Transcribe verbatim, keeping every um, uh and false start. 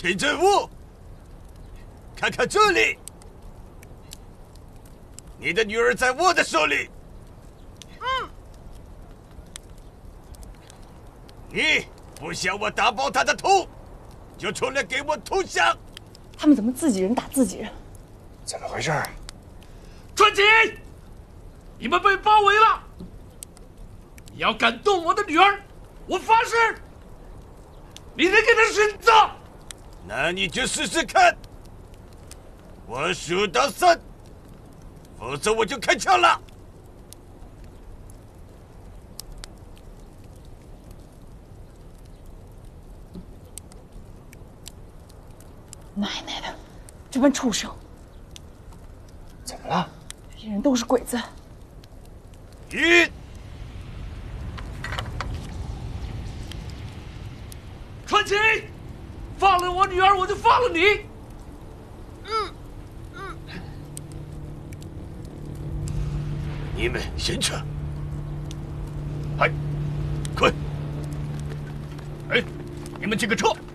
田振武，看看这里，你的女儿在我的手里。嗯。你不想我打爆她的头，就出来给我投降。 他们怎么自己人打自己人？ 怎么回事？ 传奇，你们被包围了！你要敢动我的女儿，我发誓，你得给她殉葬。 那你就试试看。我数到三，否则我就开枪了。 奶奶的，这帮畜生！ 怎么了？ 这些人都是鬼子。 一， 传奇，放了我女儿，我就放了你。 嗯嗯。你们先撤。 嗨， 快！ 哎，你们几个撤！